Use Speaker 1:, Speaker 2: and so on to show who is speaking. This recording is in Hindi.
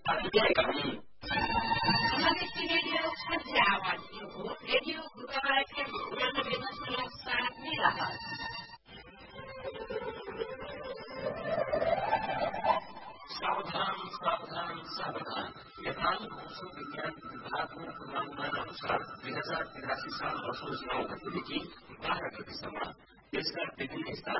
Speaker 1: कार्यक्रम
Speaker 2: रेडियो सध्या आवाज हो रेडियो गुरुवारच्या 99.7 मेगाहर्ट्ज
Speaker 1: सावधान सावधान सावधान नेपाल मौसम विज्ञान विभागको पूर्वानुमान अनुसार 2083 साल असोज 9 गतेदेखि 12 गतेसम्म देशका विभिन्न स्थान